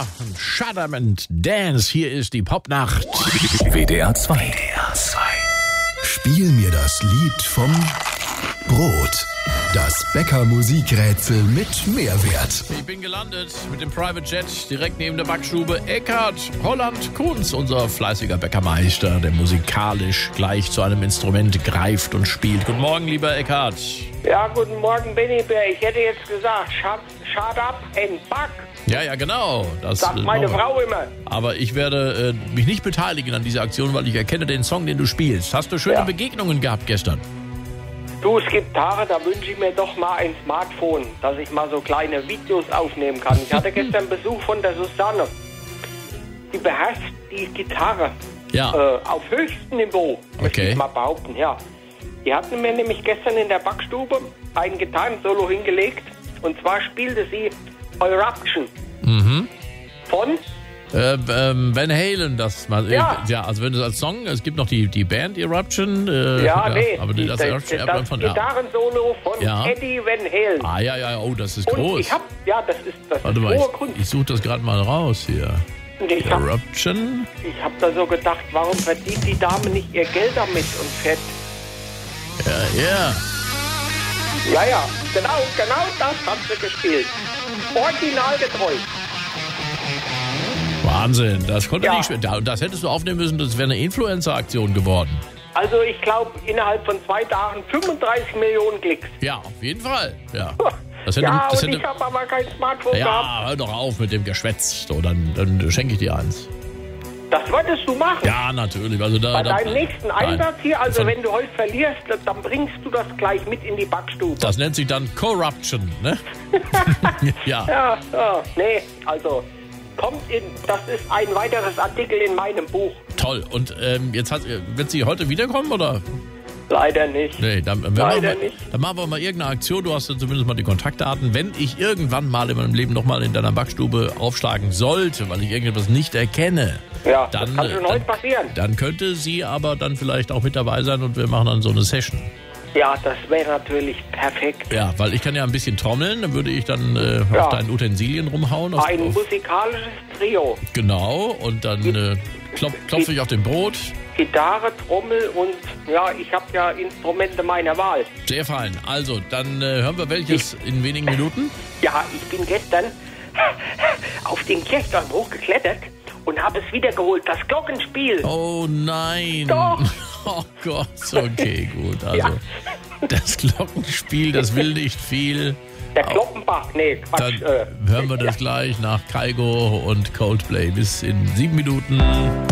Shut Up and Dance. Hier ist die Popnacht. WDR 2. Spiel mir das Lied vom Brot. Das Bäcker-Musikrätsel mit Mehrwert. Ich bin gelandet mit dem Private Jet direkt neben der Backstube. Eckhard Holland Kunz, unser fleißiger Bäckermeister, der musikalisch gleich zu einem Instrument greift und spielt. Guten Morgen, lieber Eckhard. Ja, guten Morgen, Benny Bär. Ich hätte jetzt gesagt, shut up and back. Ja, genau. Das sagt meine Frau immer. Aber ich werde mich nicht beteiligen an dieser Aktion, weil ich erkenne den Song, den du spielst. Hast du schöne Begegnungen gehabt gestern? Du, es gibt Tage, da wünsche ich mir doch mal ein Smartphone, dass ich mal so kleine Videos aufnehmen kann. Ich hatte gestern Besuch von der Susanne. Die beherrscht die Gitarre auf höchstem Niveau, möchte ich mal behaupten. Ja. Die hat mir nämlich gestern in der Backstube ein Gitarrensolo hingelegt. Und zwar spielte sie Eruption von Van Halen, das mal. Ja, also wenn du als Song, es gibt noch die Band Eruption. Aber das Gitarrensolo von Eddie Van Halen. Ja, oh, das ist und groß. Das ist Warte mal, hohe Kunst. ich suche das gerade mal raus hier. Eruption. Ich habe da so gedacht, warum verdient die Dame nicht ihr Geld damit und fährt. Ja, genau das hat sie gespielt. Originalgetreu. Wahnsinn, das konnte nicht spielen. Das hättest du aufnehmen müssen, das wäre eine Influencer-Aktion geworden. Also ich glaube, innerhalb von 2 Tagen 35 Millionen Klicks. Ja, auf jeden Fall. Ja, ich habe aber kein Smartphone gehabt. Ja, hör doch auf mit dem Geschwätz. So, dann schenke ich dir eins. Das wolltest du machen? Ja, natürlich. Also bei deinem nächsten Einsatz hier, also wenn du heute verlierst, dann bringst du das gleich mit in die Backstube. Das nennt sich dann Corruption, ne? Nee, also das ist ein weiteres Artikel in meinem Buch. Toll. Und jetzt wird sie heute wiederkommen, oder? Leider nicht. Nee, dann machen wir mal irgendeine Aktion. Du hast ja zumindest mal die Kontaktdaten. Wenn ich irgendwann mal in meinem Leben nochmal in deiner Backstube aufschlagen sollte, weil ich irgendetwas nicht erkenne, das kann schon heute passieren. Dann könnte sie aber dann vielleicht auch mit dabei sein und wir machen dann so eine Session. Ja, das wäre natürlich perfekt. Ja, weil ich kann ja ein bisschen trommeln, dann würde ich dann auf deinen Utensilien rumhauen. Ein musikalisches Trio. Genau, und dann klopfe ich auf dem Brot. Gitarre, Trommel und ich habe ja Instrumente meiner Wahl. Sehr fein. Also, dann hören wir welches in wenigen Minuten. Ja, ich bin gestern auf den Kirchturm hochgeklettert und habe es wiedergeholt, das Glockenspiel. Oh nein. Doch. Oh Gott, okay, gut. Also, das Glockenspiel, das will nicht viel. Der Glockenbach, nee, Quatsch. Dann hören wir das gleich nach Kygo und Coldplay. Bis in 7 Minuten.